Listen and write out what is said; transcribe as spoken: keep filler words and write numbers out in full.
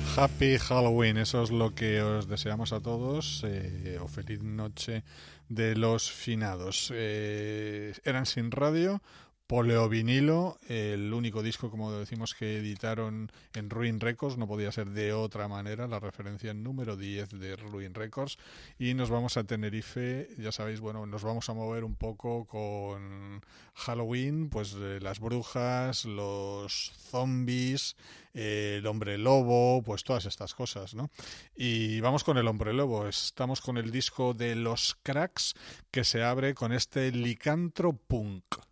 Happy Halloween, eso es lo que os deseamos a todos, eh, o feliz noche de los finados. Eh, eran sin radio, Poleovinilo, el único disco, como decimos, que editaron en Ruin Records, no podía ser de otra manera, la referencia número diez de Ruin Records. Y nos vamos a Tenerife, ya sabéis, bueno, nos vamos a mover un poco con Halloween, pues eh, las brujas, los zombies, eh, el hombre lobo, pues todas estas cosas, ¿no? Y vamos con el hombre lobo, estamos con el disco de Los Cracks, que se abre con este Licantro Punk.